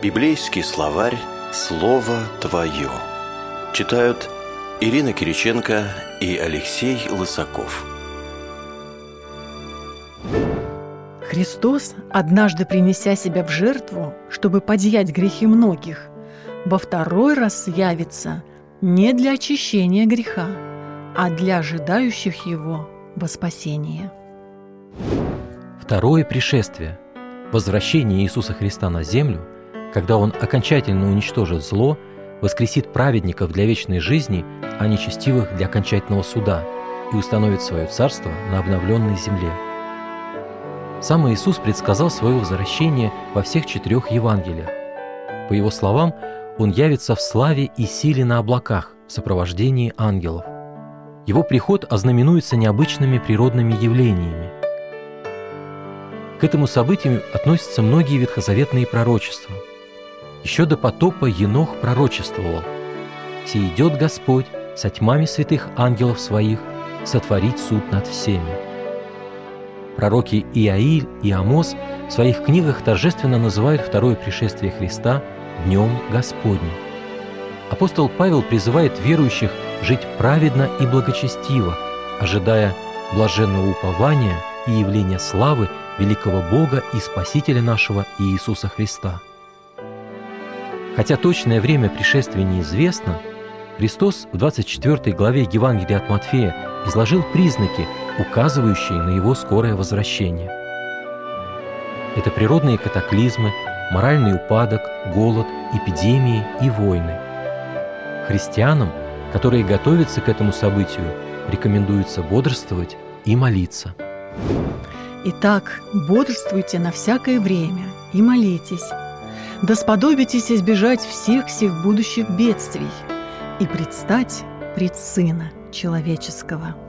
Библейский словарь «Слово Твое». Читают Ирина Кириченко и Алексей Лысаков. Христос, однажды принеся себя в жертву, чтобы подъять грехи многих, во второй раз явится не для очищения греха, а для ожидающих Его во спасение. Второе пришествие, возвращение Иисуса Христа на землю, когда Он окончательно уничтожит зло, воскресит праведников для вечной жизни, а нечестивых для окончательного суда и установит свое царство на обновленной земле. Сам Иисус предсказал свое возвращение во всех 4 Евангелиях. По Его словам, Он явится в славе и силе на облаках в сопровождении ангелов. Его приход ознаменуется необычными природными явлениями. К этому событию относятся многие ветхозаветные пророчества. Еще до потопа Енох пророчествовал: «Се идет Господь со тьмами святых ангелов своих сотворить суд над всеми». Пророки Иаиль и Амос в своих книгах торжественно называют второе пришествие Христа Днем Господним. Апостол Павел призывает верующих жить праведно и благочестиво, ожидая блаженного упования и явления славы великого Бога и Спасителя нашего Иисуса Христа. Хотя точное время пришествия неизвестно, Христос в 24 главе Евангелия от Матфея изложил признаки, указывающие на Его скорое возвращение. Это природные катаклизмы, моральный упадок, голод, эпидемии и войны. Христианам, которые готовятся к этому событию, рекомендуется бодрствовать и молиться. Итак, бодрствуйте на всякое время и молитесь, да сподобитесь избежать всех сих будущих бедствий и предстать пред Сына Человеческого.